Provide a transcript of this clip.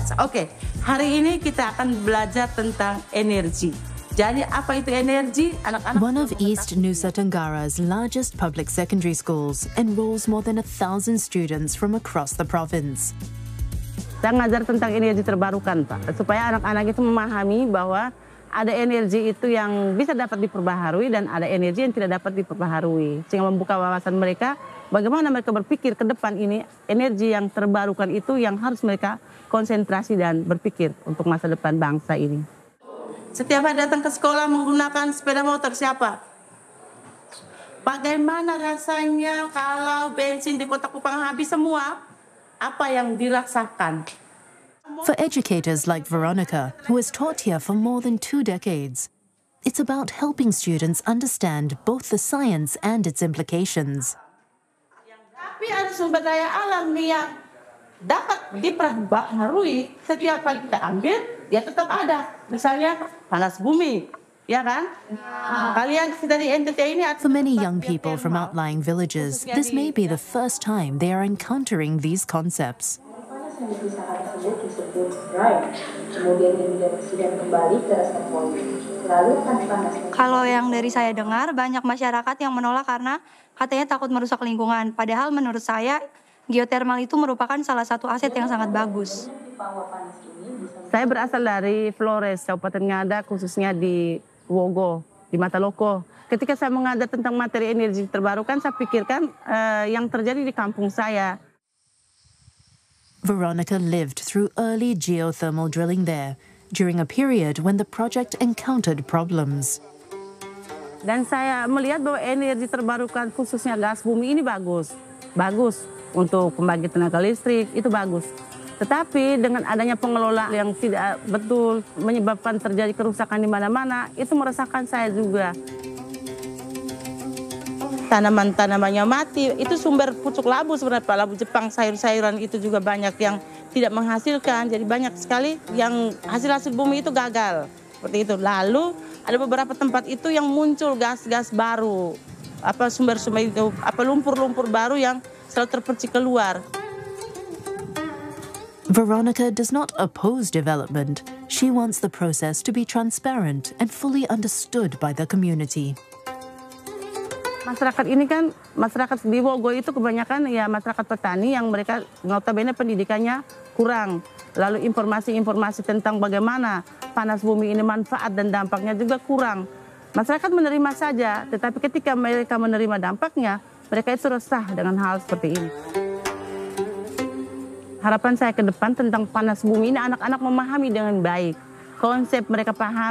biasa. Oke, hari ini kita akan belajar tentang energi. Jadi apa itu energi? Anak-anak. One of East Nusa Tenggara's largest public secondary schools enrolls more than 1,000 students from across the province. Saya ngajar tentang energi terbarukan, Pak, supaya anak-anak itu memahami bahwa ada energi itu yang bisa dapat diperbaharui dan ada energi yang tidak dapat diperbaharui. Sehingga membuka wawasan mereka bagaimana mereka berpikir ke depan ini, energi yang terbarukan itu yang harus mereka konsentrasi dan berpikir untuk masa depan bangsa ini. Setiap hari datang ke sekolah menggunakan sepeda motor siapa? Bagaimana rasanya kalau bensin di Kota Kupang habis semua? Apa yang dirasakan? For educators like Veronica, who has taught here for more than 2 decades, it's about helping students understand both the science and its implications. Tapi ada sumber daya alam yang dapat diperbaharui. Setiap kali kita ambil, dia tetap ada. Misalnya panas bumi, ya kan? Kalian dari NTT ini. For many young people from outlying villages, this may be the first time they are encountering these concepts. Yang dipisahkan tersebut disebut dry, kemudian dia dibersihkan kembali ke reservoir, lalu akan dipanaskan. Kalau yang dari saya dengar, banyak masyarakat yang menolak karena katanya takut merusak lingkungan. Padahal menurut saya, geotermal itu merupakan salah satu aset yang sangat bagus. Saya berasal dari Flores, Kabupaten Ngada, khususnya di Wogo, di Mataloko. Ketika saya mengajar tentang materi energi terbarukan, saya pikirkan yang terjadi di kampung saya. Veronica lived through early geothermal drilling there during a period when the project encountered problems. Dan saya melihat bahwa energi terbarukan khususnya gas bumi ini bagus. Bagus untuk pembangkit tenaga listrik, itu bagus. Tetapi dengan adanya pengelola yang tidak betul menyebabkan terjadi kerusakan di mana-mana, itu meresahkan saya juga. Tanaman-tanamannya mati, itu sumber pucuk labu sebenarnya, Pak. Labu Jepang, sayur-sayuran itu juga banyak yang tidak menghasilkan. Jadi banyak sekali yang hasil-hasil bumi itu gagal. Seperti itu. Lalu ada beberapa tempat itu yang muncul gas-gas baru. Sumber-sumber itu, lumpur-lumpur baru yang selalu terpercik keluar. Veronica does not oppose development. She wants the process to be transparent and fully understood by the community. Masyarakat ini kan, masyarakat di Wogo itu kebanyakan ya masyarakat petani yang mereka notabene pendidikannya kurang. Lalu informasi-informasi tentang bagaimana panas bumi ini manfaat dan dampaknya juga kurang. Masyarakat menerima saja, tetapi ketika mereka menerima dampaknya, mereka itu resah dengan hal seperti ini. Harapan saya ke depan tentang panas bumi ini anak-anak memahami dengan baik. Konsep mereka paham.